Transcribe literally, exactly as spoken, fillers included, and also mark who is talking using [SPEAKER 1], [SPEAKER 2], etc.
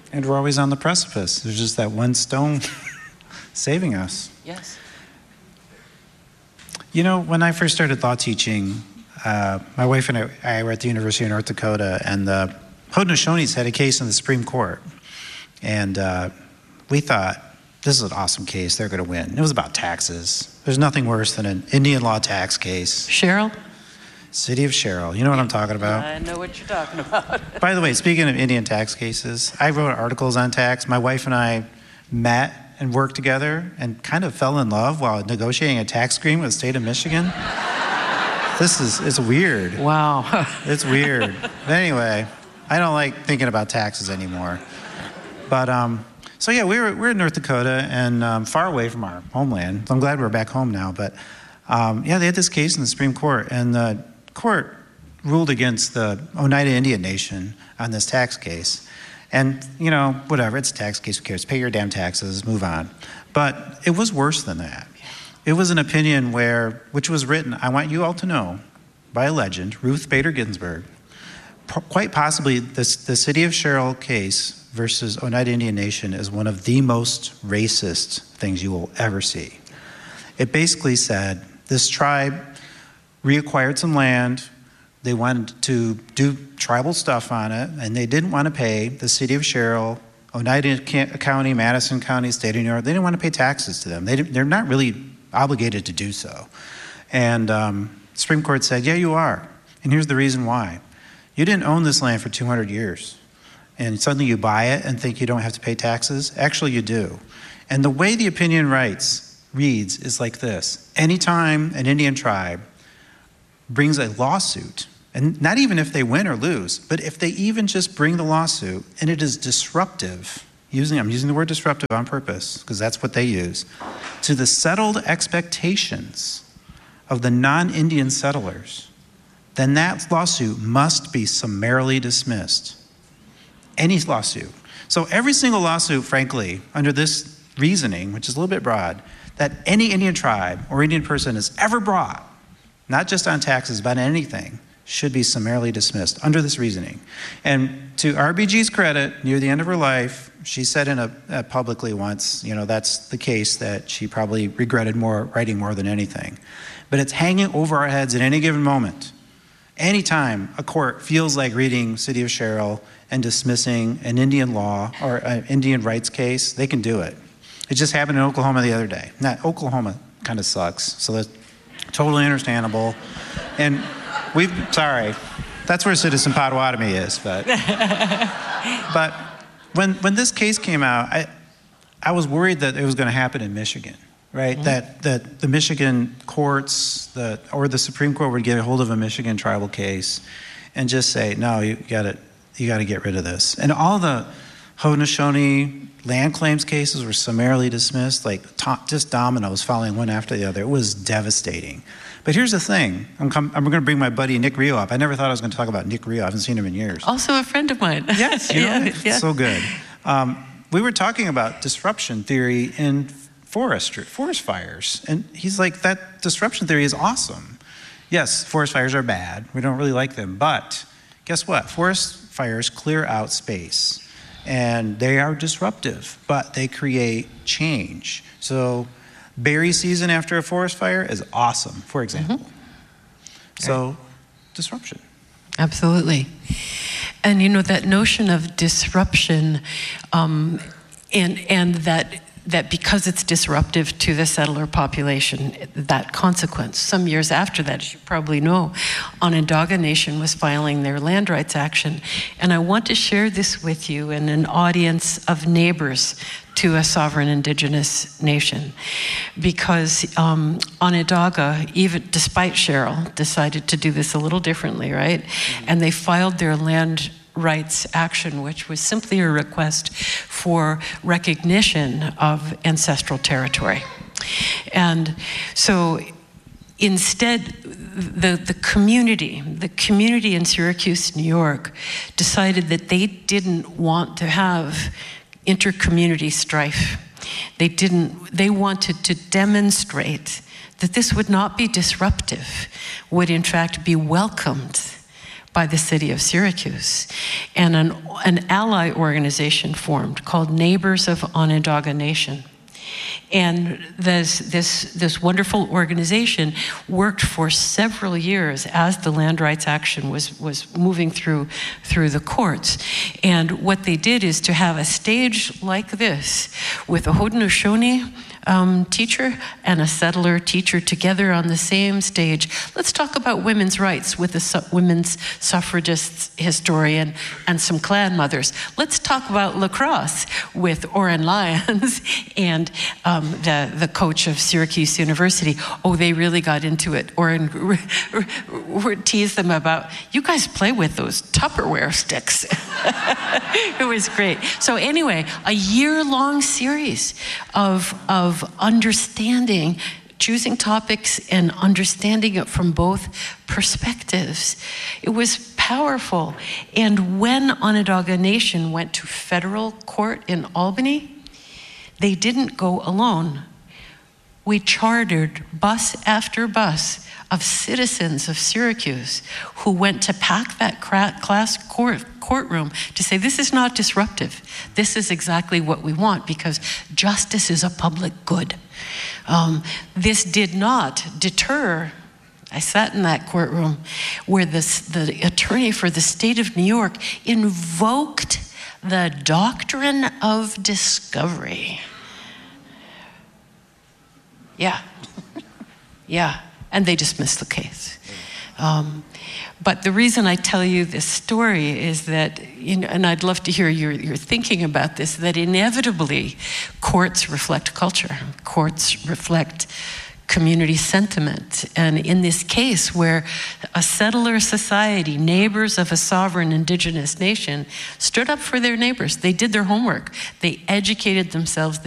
[SPEAKER 1] And we're always on the precipice. There's just that one stone saving us.
[SPEAKER 2] Yes.
[SPEAKER 1] You know, when I first started law teaching, uh, my wife and I, I were at the University of North Dakota, and the Haudenosaunees had a case in the Supreme Court. And uh, we thought, this is an awesome case. They're going to win. It was about taxes. There's nothing worse than an Indian law tax case.
[SPEAKER 2] Cheryl?
[SPEAKER 1] City of Sherrill. You know what I'm talking about?
[SPEAKER 2] I know what you're talking about.
[SPEAKER 1] By the way, speaking of Indian tax cases, I wrote articles on tax. My wife and I met and worked together and kind of fell in love while negotiating a tax agreement with the state of Michigan. This is, it's weird.
[SPEAKER 2] Wow.
[SPEAKER 1] It's weird. But anyway, I don't like thinking about taxes anymore. But, um, so yeah, we were, we were in North Dakota and um, far away from our homeland. I'm glad we're back home now. But um, yeah, they had this case in the Supreme Court, and the court ruled against the Oneida Indian Nation on this tax case. And, you know, whatever, it's a tax case, who cares? Pay your damn taxes, move on. But it was worse than that. It was an opinion where, which was written, I want you all to know, by a legend, Ruth Bader Ginsburg. P- quite possibly, this, the City of Sherrill case versus Oneida Indian Nation is one of the most racist things you will ever see. It basically said, this tribe reacquired some land, they wanted to do tribal stuff on it, and they didn't want to pay the City of Sherrill, Oneida County, Madison County, State of New York. They didn't want to pay taxes to them. They they're not really obligated to do so. And um, the Supreme Court said, yeah, you are. And here's the reason why. You didn't own this land for two hundred years. And suddenly you buy it and think you don't have to pay taxes. Actually, you do. And the way the opinion writes, reads is like this. Anytime an Indian tribe brings a lawsuit, and not even if they win or lose, but if they even just bring the lawsuit and it is disruptive, using I'm using the word disruptive on purpose because that's what they use, to the settled expectations of the non-Indian settlers, then that lawsuit must be summarily dismissed. Any lawsuit. So every single lawsuit, frankly, under this reasoning, which is a little bit broad, that any Indian tribe or Indian person has ever brought, not just on taxes, but on anything, should be summarily dismissed under this reasoning. And to R B G's credit, near the end of her life, she said in a, a publicly once, you know, that's the case that she probably regretted more writing more than anything. But it's hanging over our heads at any given moment. Anytime a court feels like reading City of Sherrill and dismissing an Indian law or an Indian rights case, they can do it. It just happened in Oklahoma the other day. Now, Oklahoma kind of sucks, so that's totally understandable. And we've, sorry, that's where Citizen Potawatomi is, but but when when this case came out, I I was worried that it was going to happen in Michigan, right? Mm-hmm. That that the Michigan courts, the or the Supreme Court would get a hold of a Michigan tribal case and just say, no, you got to you got to get rid of this. And all the Haudenosaunee land claims cases were summarily dismissed, like top, just dominoes falling one after the other. It was devastating. But here's the thing. I'm, com- I'm going to bring my buddy Nick Rio up. I never thought I was going to talk about Nick Rio. I haven't seen him in years.
[SPEAKER 2] Also a friend of mine.
[SPEAKER 1] Yes, you know,
[SPEAKER 2] yeah, yeah.
[SPEAKER 1] So good. Um, we were talking about disruption theory in forest forest fires, and he's like, that disruption theory is awesome. Yes, forest fires are bad. We don't really like them, but guess what? Forest fires clear out space. And they are disruptive, but they create change. So berry season after a forest fire is awesome, for example. Mm-hmm. So right. Disruption.
[SPEAKER 2] Absolutely. And you know, that notion of disruption um, and, and that that because it's disruptive to the settler population, that consequence. Some years after that, as you probably know, Onondaga Nation was filing their land rights action. And I want to share this with you in an audience of neighbors to a sovereign indigenous nation. Because um, Onondaga, even despite Sherrill, decided to do this a little differently, right? Mm-hmm. And they filed their land rights action, which was simply a request for recognition of ancestral territory. And so instead, the, the community, the community in Syracuse, New York, decided that they didn't want to have inter-community strife. They didn't, they wanted to demonstrate that this would not be disruptive, would in fact be welcomed by the city of Syracuse, and an, an ally organization formed called Neighbors of Onondaga Nation. And this, this, this wonderful organization worked for several years as the land rights action was, was moving through, through the courts. And what they did is to have a stage like this with a Haudenosaunee um, teacher and a settler teacher together on the same stage. Let's talk about women's rights with a su women's suffragist historian and some clan mothers. Let's talk about lacrosse with Oren Lyons and um, the, the coach of Syracuse University. Oh, they really got into it. Oren teased them about, you guys play with those Tupperware sticks. It was great. So anyway, a year-long series of, of understanding, choosing topics and understanding it from both perspectives. It was powerful. And when Onondaga Nation went to federal court in Albany, they didn't go alone. We chartered bus after bus of citizens of Syracuse who went to pack that class court, courtroom to say, this is not disruptive. This is exactly what we want because justice is a public good. Um, this did not deter. I sat in that courtroom where this, the attorney for the state of New York invoked the doctrine of discovery. Yeah, yeah, and they dismissed the case. Um, but the reason I tell you this story is that, you know, and I'd love to hear your, your thinking about this, that inevitably courts reflect culture. Courts reflect community sentiment. And in this case where a settler society, neighbors of a sovereign indigenous nation, stood up for their neighbors. They did their homework. They educated themselves.